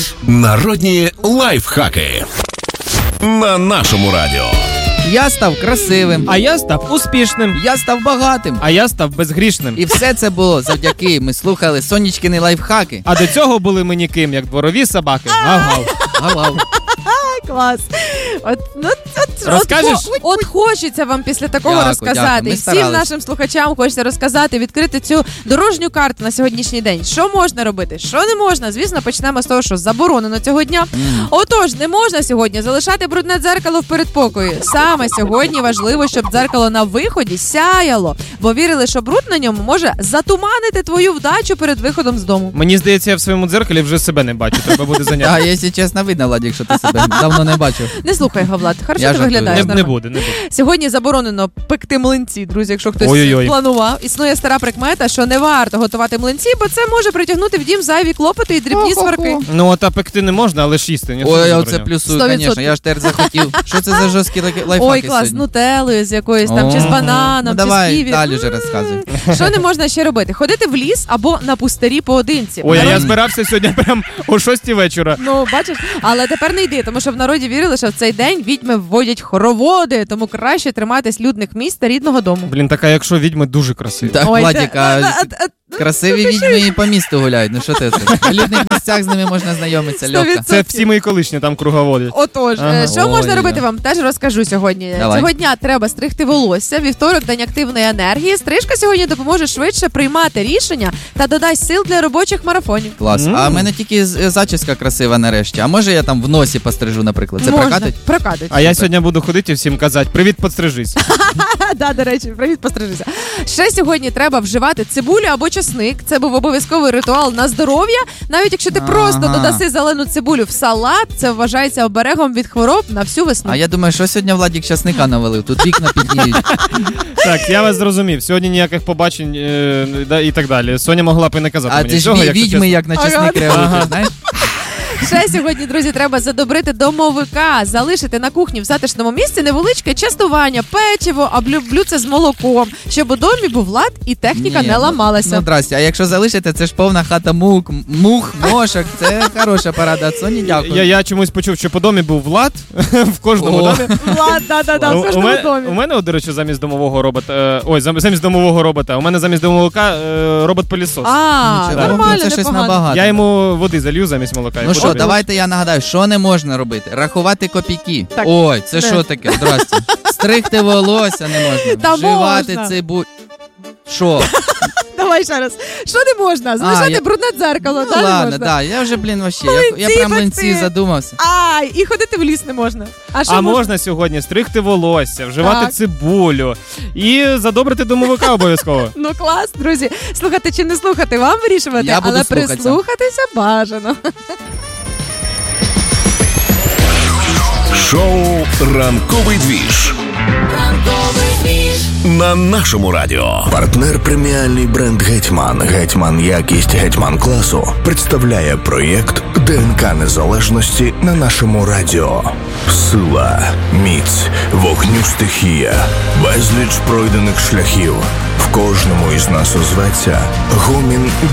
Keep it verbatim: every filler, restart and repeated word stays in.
Народні лайфхаки на нашому радіо. Я став красивим. А я став успішним. Я став багатим. А я став безгрішним. І все це було завдяки ми слухали Сонечкини лайфхаки. А до цього були ми ніким, як дворові собаки. Гав-гав. Гав-гав. Клас. От, ну, от, Розкажеш? От, от хочеться вам після такого Дякую, розказати. дякую. Ми І всім старались. нашим слухачам хочеться розказати, відкрити цю дорожню карту на сьогоднішній день. Що можна робити, що не можна. Звісно, почнемо з того, що заборонено цього дня. Mm. Отож, не можна сьогодні залишати брудне дзеркало в передпокої. Саме сьогодні важливо, щоб дзеркало на виході сяяло, бо вірили, що бруд на ньому може затуманити твою вдачу перед виходом з дому. Мені здається, я в своєму дзеркалі вже себе не бачу. Треба буде А заняти. якщо чесно, видно, Владик, що ти себе давно не бачив. Не слухай його, Влад. Хорошо Я ти жартую. виглядаєш. Не, не буде, не буде. Сьогодні заборонено пекти млинці, друзі, якщо хтось Ой-ой-ой. планував. Існує стара прикмета, що не варто готувати млинці, бо це може притягнути в дім зайві клопоти і дрібні Хо-хо-хо. сварки. Ну, а та пекти не можна, але ж їсти. Ніхто не Ой, я забороняв. оце плюсую, Сто звісно. відсотків. Я ж тепер захотів. Що це за жорсткі лайф- лайфхаки Ой, клас, сьогодні? нутеллою з якоюсь там, чи з О, бананом, ну, чи з давай ківі. далі вже розказуй. Що не можна ще робити? Ходити в ліс або на пустирі поодинці. Ой, а В я народі- збирався сьогодні прям о шостій вечора. Ну, бачиш, але тепер не йди, тому що в народі вірили, що в цей день відьми вводять хороводи, тому краще триматись людних місць та рідного дому. Блін, така, якщо відьми дуже красиві. Так, Ой, Владик, та- а та- та- та- красиві відьми і по місту гуляють. Ну що ти це? В людних місцях з ними можна знайомитися Сто легко. відсотків. Це всі мої колишні там круговодять. Отож, Ага. е, що можна Ой, робити, да. вам теж розкажу сьогодні. Давай. Цього дня треба стригти волосся. Вівторок – день активної енергії. Стрижка сьогодні допоможе швидше приймати рішення та додасть сил для робочих марафонів. Клас. М. А в мене тільки з- зачіска красива нарешті. А може я там в носі пострижу, наприклад? Це Можна. прокатить? Прокатить. А я сьогодні буду ходити і всім казати: привіт, подстрижись. Да, до речі, привіт, пострижися. Ще сьогодні треба вживати цибулю або часник. Це був обов'язковий ритуал на здоров'я. Навіть якщо ти Ага. просто додаси зелену цибулю в салат, це вважається оберегом від хвороб на всю весну. А я думаю, що сьогодні Владик часника навалив? Тут вікна підніють. Так, я вас зрозумів. Сьогодні ніяких побачень е, да, і так далі. Соня могла б і не казати А мені ти ж цього, ві- якщо відьми чесно. як на часник Ага. реагують, Ага. знаєш? Ще сьогодні, друзі, треба задобрити домовика, залишити на кухні в затишному місці невеличке частування, печиво, а блю- блюдце з молоком, щоб у домі був лад і техніка Ні, не ну- ламалася. Ну, здрасте, а якщо залишите, це ж повна хата мук, мух, мошок, це хороша порада. От Соні, дякую. Я, я чомусь почув, що по домі був Влад в кожному О. домі. Влад, да-да-да, У- в у, кожному мене, домі. у мене, от, до речі, замість домового робота. Е, ой, зам- замість домового робота. У мене замість домовика е, робот-пилісос. А, Нічого, нормально, ну, це щось непогано. набагато. Я йому води залью замість молока. і Ну що, подобається. давайте я нагадаю, що не можна робити? Рахувати копійки. Так. Ой, це Не. що таке? Здрасте. Стригти волосся не можна. Та Вживати можна. цибулю. Що? Давай ще раз. Що не можна? Залишати я- брудне дзеркало, Ну да, не ладно, можна? да, я вже, блін, вообще, я, Млинці я про млинці пекти. задумався. Ай, і ходити в ліс не можна. А що А можна сьогодні стригти волосся, вживати Так. цибулю і задобрити домовика обов'язково. Ну клас, друзі. Слухати чи не слухати, вам вирішувати, Я буду але слухатися. прислухатися бажано. Шоу «Ранковий двіж» на нашому радіо. Партнер преміальний бренд «Гетьман». «Гетьман» якість «Гетьман» класу представляє проєкт ДНК незалежності на нашому радіо. Сила, міць, вогню стихія, безліч пройдених шляхів. В кожному із нас озветься гомін